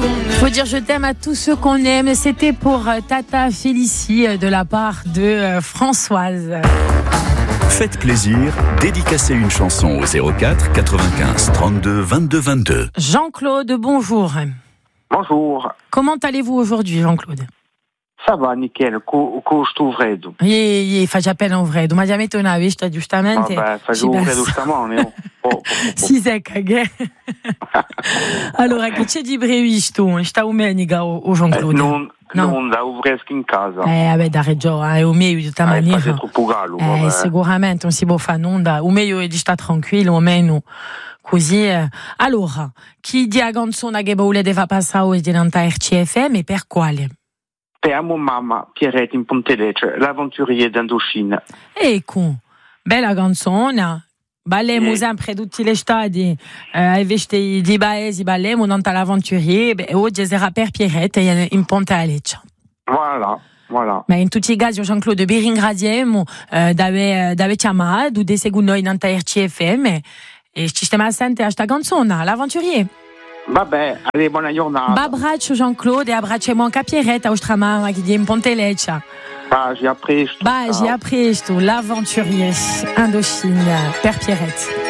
Faut dire je t'aime à tous ceux qu'on aime. C'était pour Tata Félicie de la part de Françoise. Faites plaisir, dédicacez une chanson au 04 95 32 22 22. Jean-Claude, bonjour. Bonjour. Comment allez-vous aujourd'hui, Jean-Claude? Ça va, nickel. Costo freddo. Faccia appena un freddo, ma già metto una vista giustamente. Vabbè, faccio un freddo stamane. Si secca che. Allora, che c'è di previsto? Sta domenica o Jean-Claude? Non da uvreschi in casa. Vabbè, da ragione, è o meglio di tutta maniera. È troppo gallo. Sicuramente non si può fare nulla. O meglio è di stare tranquillo, o meno. Così. Allora, chi di a canzone che volete fa passare oggi in RCFM e per quale? Per mia mamma, Pierrette in Pontelecce, l'avventurier d'Indochine. Ecco, bella canzone. Balliamo sempre tutti le stadi, invece di paesi balliamo non l'avventurier, oggi sarà per Pierrette in Pontelecce. Voilà. Ma in tutti i casi, Jean-Claude, vi ringraziamo d'aver chiamato, di seguire noi in RCFM e ci stiamo assenti a questa canzone, l'avventurier. Vabbè, allez, buona giornata. Abbraccio Jean-Claude e abbracciamo anche a Pierrette, a vostra mamma che è in Pontelecce. Baci, a presto. Baci, a presto, l'avventurier Indochine per Pierrette.